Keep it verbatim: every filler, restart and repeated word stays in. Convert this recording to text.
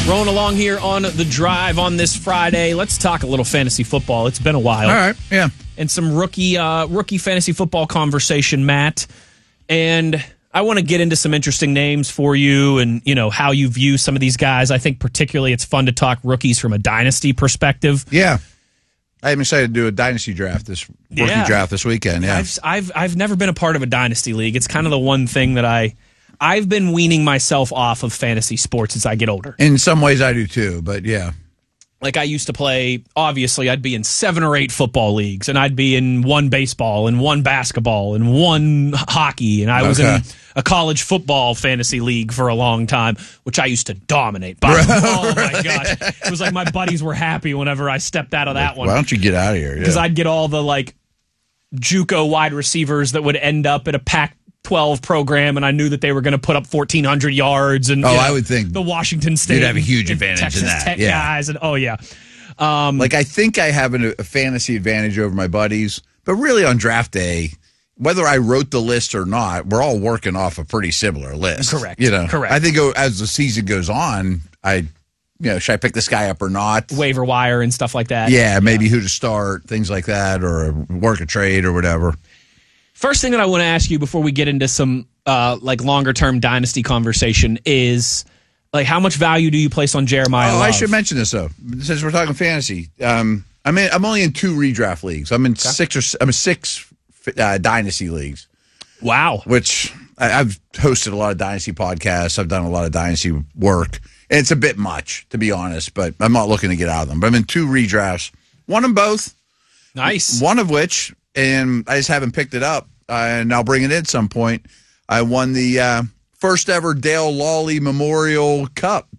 Rolling along here on The Drive on this Friday. Let's talk a little fantasy football. It's been a while. All right, yeah. And some rookie uh, rookie fantasy football conversation, Matt. And I want to get into some interesting names for you and, you know, how you view some of these guys. I think particularly it's fun to talk rookies from a dynasty perspective. Yeah. I'm excited to do a dynasty draft, this rookie Yeah. draft this weekend. Yeah. I've, I've, I've never been a part of a dynasty league. It's kind of the one thing that I... I've been weaning myself off of fantasy sports as I get older. In some ways I do too, but yeah. Like I used to play, obviously, I'd be in seven or eight football leagues, and I'd be in one baseball, and one basketball, and one hockey, and I was Okay. in a college football fantasy league for a long time, which I used to dominate. By, oh, my gosh. It was like my buddies were happy whenever I stepped out of that one. Why don't you get out of here? Because Yeah. I'd get all the, like, JUCO wide receivers that would end up at a Pac twelve program, and I knew that they were going to put up fourteen hundred yards. And Oh, you know, I would think the Washington State, you'd have a huge and advantage in Texas that, Tech yeah. guys, and oh yeah, um, Like, I think I have an, a fantasy advantage over my buddies, but really on draft day, whether I wrote the list or not, we're all working off a pretty similar list. Correct. You know, Correct. I think as the season goes on, I, you know, should I pick this guy up or not? waiver wire and stuff like that. Yeah, maybe who to start, things like that, or work a trade or whatever. First thing that I want to ask you before we get into some uh, like longer term dynasty conversation is like how much value do you place on Jeremiah Oh, Love? I should mention this though, since we're talking fantasy. Um, I'm in, I'm only in two redraft leagues. I'm in six or I'm in six uh, dynasty leagues. Wow. Which I, I've hosted a lot of dynasty podcasts. I've done a lot of dynasty work, and it's a bit much to be honest. But I'm not looking to get out of them. But I'm in two redrafts. Won them both. Nice. One of which, and I just haven't picked it up, uh, and I'll bring it in at some point. I won the uh, first ever Dale Lawley Memorial Cup